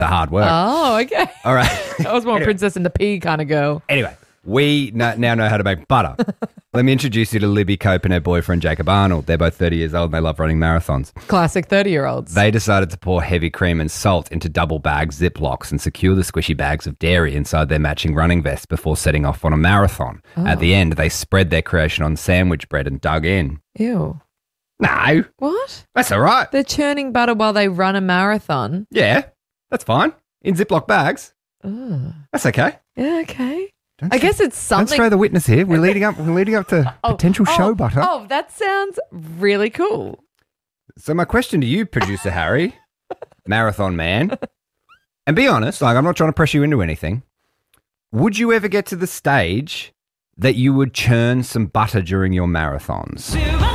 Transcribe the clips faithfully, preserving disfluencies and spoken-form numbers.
the hard work. Oh, okay. All right. I was more Anyway. Princess and the Pea kind of girl. Anyway, we no- now know how to make butter. Let me introduce you to Libby Cope and her boyfriend Jacob Arnold. They're both thirty years old and they love running marathons. Classic thirty-year-olds. They decided to pour heavy cream and salt into double bag Ziplocs and secure the squishy bags of dairy inside their matching running vests before setting off on a marathon. Oh. At the end, they spread their creation on sandwich bread and dug in. Ew. No, What? that's all right. They're churning butter while they run a marathon. Yeah, that's fine. In Ziploc bags. Ugh. That's okay. Yeah, okay. Don't I throw- guess it's Don't something. throw the witness here. We're leading up. We're leading up to Oh, potential oh, show butter. Oh, that sounds really cool. So my question to you, producer Harry, marathon man, and be honest, like I'm not trying to press you into anything. Would you ever get to the stage that you would churn some butter during your marathons?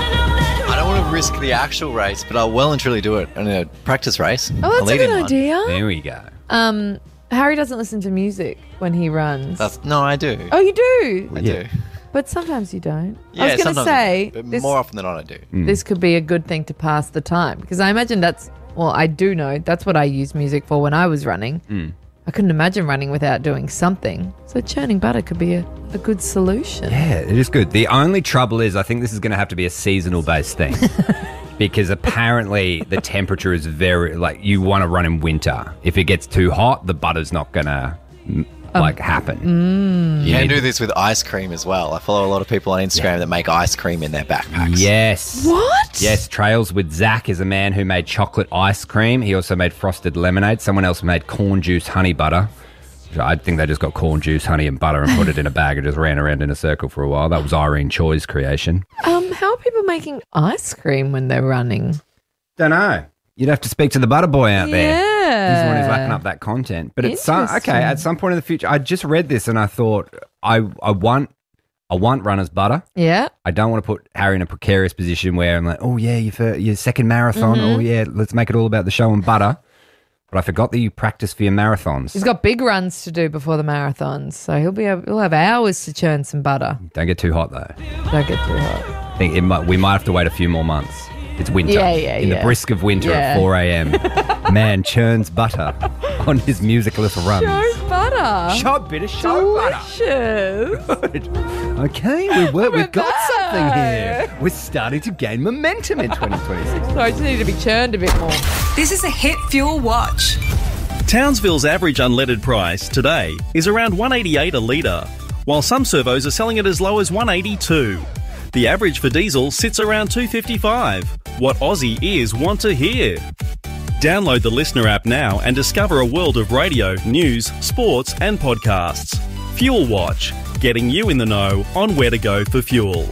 I don't want to risk the actual race, but I'll well and truly do it in a practice race. Oh, I'll that's a lead good in one. idea. There we go. Um, Harry doesn't listen to music when he runs. That's, no, I do. Oh, you do? I Yeah. do. But sometimes you don't. Yeah, I was going to sometimes, say, but this, more often than not, I do. this could be a good thing to pass the time because I imagine that's, well, I do know that's what I used music for when I was running. Mm. I couldn't imagine running without doing something. So churning butter could be a, a good solution. Yeah, it is good. The only trouble is I think this is going to have to be a seasonal based thing. Because apparently the temperature is very, like, you want to run in winter. If it gets too hot, the butter's not going to, like, happen. You can do this with ice cream as well. I follow a lot of people on Instagram that make ice cream in their backpacks. Yes. What? Yes, Trails with Zach is a man who made chocolate ice cream. He also made frosted lemonade. Someone else made corn juice honey butter. I think they just got corn juice, honey, and butter and put it in a bag and just ran around in a circle for a while. That was Irene Choi's creation. Um, how are people making ice cream when they're running? Don't know. You'd have to speak to the butter boy out there. Yeah. He's the one who's lacking up that content. But it's some, okay, Interesting. at some point in the future, I just read this and I thought, I, I want I want runner's butter. Yeah. I don't want to put Harry in a precarious position where I'm like, oh, yeah, your, fir- your second marathon. Mm-hmm. Oh, yeah, let's make it all about the show and butter. But I forgot that you practice for your marathons. He's got big runs to do before the marathons, so he'll be able, he'll have hours to churn some butter. Don't get too hot, though. Don't get too hot. I think it might, we might have to wait a few more months. It's winter. Yeah, yeah, In yeah. the brisk of winter Yeah. at four a.m. Man churns butter on his musicless runs. Show butter. Show bit of show Delicious. butter. Okay, we were, we've got something back. here. We're starting to gain momentum in twenty twenty-six. So I just need to be churned a bit more. This is a Hit Fuel Watch. Townsville's average unleaded price today is around one eighty-eight a litre, while some servos are selling it as low as one eighty-two. The average for diesel sits around two fifty-five. What Aussie ears want to hear. Download the Listener app now and discover a world of radio, news, sports and podcasts. Fuel Watch, getting you in the know on where to go for fuel.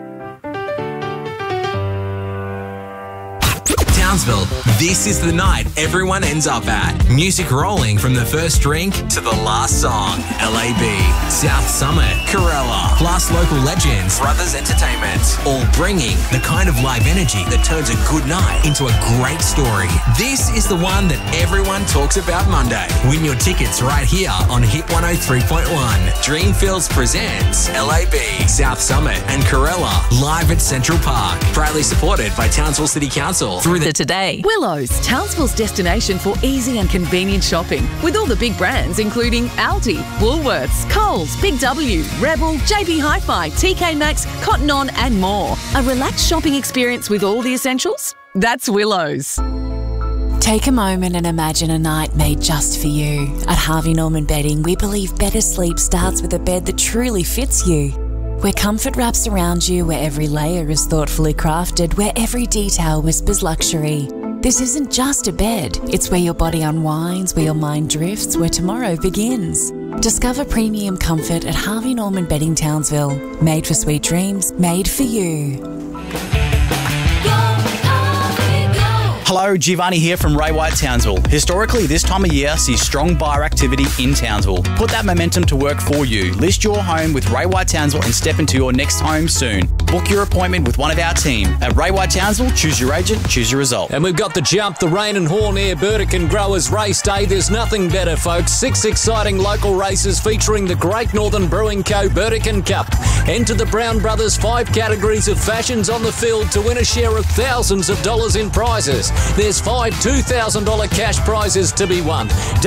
Townsville, this is the night everyone ends up at. Music rolling from the first drink to the last song. L A B, South Summit, Corella, plus local legends, Brothers Entertainment, all bringing the kind of live energy that turns a good night into a great story. This is the one that everyone talks about Monday. Win your tickets right here on Hit one oh three point one. Dreamfields presents L A B, South Summit and Corella live at Central Park. Proudly supported by Townsville City Council through the Today, Willows, Townsville's destination for easy and convenient shopping with all the big brands including Aldi, Woolworths, Coles, Big W, Rebel, J B Hi-Fi, T K Maxx, Cotton On and more. A relaxed shopping experience with all the essentials? That's Willows. Take a moment and imagine a night made just for you. At Harvey Norman Bedding, we believe better sleep starts with a bed that truly fits you. Where comfort wraps around you, where every layer is thoughtfully crafted, where every detail whispers luxury. This isn't just a bed, it's where your body unwinds, where your mind drifts, where tomorrow begins. Discover premium comfort at Harvey Norman Bedding Townsville. Made for sweet dreams, made for you. Hello, Giovanni here from Ray White Townsville. Historically, this time of year sees strong buyer activity in Townsville. Put that momentum to work for you. List your home with Ray White Townsville and step into your next home soon. Book your appointment with one of our team. At Ray White Townsville, choose your agent, choose your result. And we've got the Jump, the Rain and Horn Air Burdekin Growers Race Day. There's nothing better, folks. Six exciting local races featuring the Great Northern Brewing Co. Burdekin Cup. Enter the Brown Brothers five categories of fashions on the field to win a share of thousands of dollars in prizes. There's five two thousand dollars cash prizes to be won.